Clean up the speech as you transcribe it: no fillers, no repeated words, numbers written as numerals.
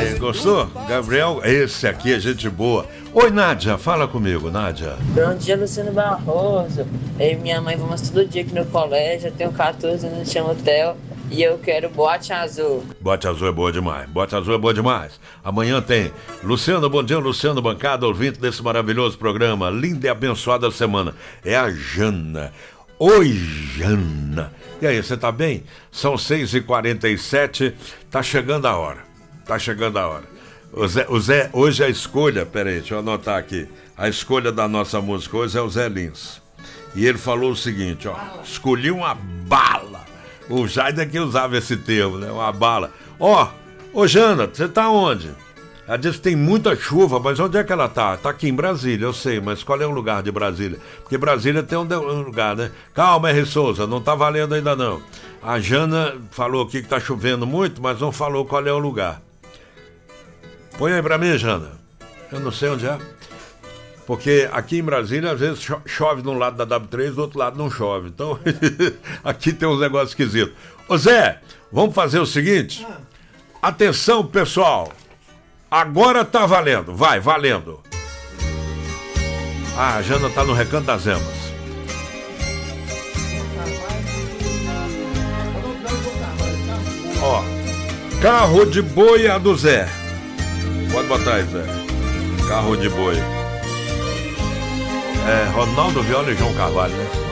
Aí, gostou? Gabriel, esse aqui é gente boa. Oi, Nádia, fala comigo, Nádia. Bom dia, Luciano Barroso. Eu e minha mãe vamos todo dia aqui no colégio. Eu tenho 14 anos, chamo Theo. E eu quero boate azul. Boate azul é boa demais. Boate azul é boa demais. Amanhã tem Luciano, bom dia, Luciano, bancada, ouvinte desse maravilhoso programa. Linda e abençoada semana. É a Jana. Oi, Jana. E aí, você tá bem? São 6h47. Tá chegando a hora. Tá chegando a hora. O Zé, hoje a escolha, peraí, deixa eu anotar aqui. A escolha da nossa música hoje é o Zé Lins. E ele falou o seguinte, ó. Escolhi uma bala. O Jair que usava esse termo, né? Uma bala. Ó, ô Jana, você tá onde? Ela disse que tem muita chuva, mas onde é que ela tá? Tá aqui em Brasília, eu sei, mas qual é o lugar de Brasília? Porque Brasília tem um lugar, né? Calma, R. Souza, não tá valendo ainda não. A Jana falou aqui que tá chovendo muito, mas não falou qual é o lugar. Põe aí pra mim, Jana. Eu não sei onde é. Porque aqui em Brasília, às vezes, chove de um lado da W3, do outro lado não chove. Então, aqui tem uns negócios esquisitos. Ô Zé, vamos fazer o seguinte? Atenção, pessoal. Agora tá valendo. Vai, valendo. Ah, a Jana tá no Recanto das Emas. Ó, carro de boi é a do Zé. Pode botar aí, Zé. Carro de boi. É Ronaldo Viola e João Carvalho, né?